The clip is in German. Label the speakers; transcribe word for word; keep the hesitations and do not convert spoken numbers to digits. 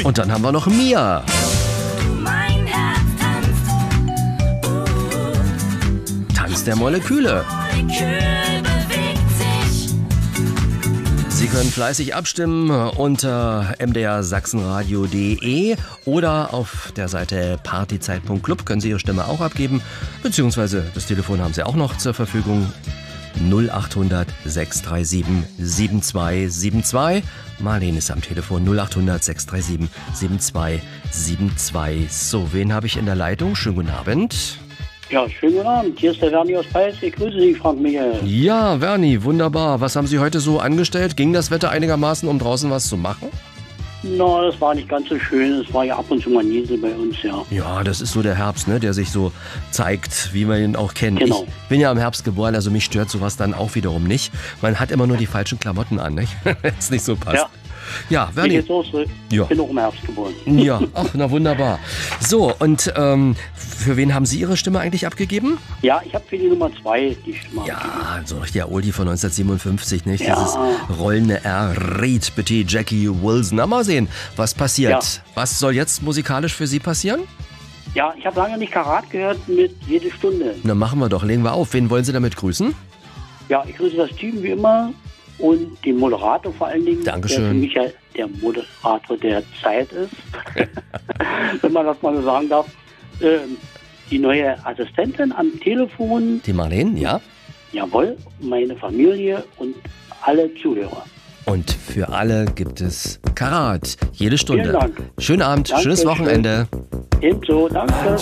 Speaker 1: Und dann haben wir noch Mia.
Speaker 2: Mein Herz tanzt. Uh,
Speaker 1: Tanz der Moleküle.
Speaker 2: Molekül bewegt sich.
Speaker 1: Sie können fleißig abstimmen unter m d r sachsenradio punkt de oder auf der Seite partyzeit punkt club können Sie Ihre Stimme auch abgeben, beziehungsweise das Telefon haben Sie auch noch zur Verfügung. null acht hundert sechs drei sieben sieben zwei sieben zwei. Marlene ist am Telefon null acht hundert sechs drei sieben sieben zwei sieben zwei. So, wen habe ich in der Leitung? Schönen guten Abend.
Speaker 3: Ja, schönen guten Abend. Hier ist der Werni aus Peitz. Ich grüße Sie, Frank Michael.
Speaker 1: Ja, Werni, wunderbar. Was haben Sie heute so angestellt? Ging das Wetter einigermaßen, um draußen was zu machen?
Speaker 3: Na, das war nicht ganz so schön. Es war ja ab und zu mal Niesel bei uns, ja.
Speaker 1: Ja, das ist so der Herbst, ne, der sich so zeigt, wie man ihn auch kennt.
Speaker 3: Genau.
Speaker 1: Ich bin ja im Herbst geboren, also mich stört sowas dann auch wiederum nicht. Man hat immer nur die falschen Klamotten an, nicht? Wenn es nicht so passt.
Speaker 3: Ja.
Speaker 1: Ja,
Speaker 3: Ich
Speaker 1: Werni.
Speaker 3: jetzt auch so.
Speaker 1: Ja.
Speaker 3: Ich bin auch im Herbst geboren.
Speaker 1: Ja, ach, na wunderbar. So, und ähm, für wen haben Sie Ihre Stimme eigentlich abgegeben?
Speaker 3: Ja, ich habe für die Nummer zwei die Stimme.
Speaker 1: Ja, so richtig Oldie von neunzehnhundertsiebenundfünfzig, nicht?
Speaker 3: Ja.
Speaker 1: Dieses rollende R. Reed, bitte Jackie Wilson. Na, mal sehen, was passiert.
Speaker 3: Ja.
Speaker 1: Was soll jetzt musikalisch für Sie passieren?
Speaker 3: Ja, ich habe lange nicht Karat gehört mit jede Stunde.
Speaker 1: Na, machen wir doch, legen wir auf. Wen wollen Sie damit grüßen?
Speaker 3: Ja, ich grüße das Team wie immer und den Moderator vor allen Dingen.
Speaker 1: Dankeschön.
Speaker 3: Der für mich ja der Moderator der Zeit ist. Wenn man das mal so sagen darf. Ähm, die neue Assistentin am Telefon.
Speaker 1: Die Marlene, ja?
Speaker 3: Jawohl, meine Familie und alle Zuhörer.
Speaker 1: Und für alle gibt es Karat. Jede Stunde.
Speaker 3: Vielen Dank.
Speaker 1: Schönen Abend,
Speaker 3: Danke
Speaker 1: schönes
Speaker 3: schön.
Speaker 1: Wochenende.
Speaker 3: Ebenso, danke.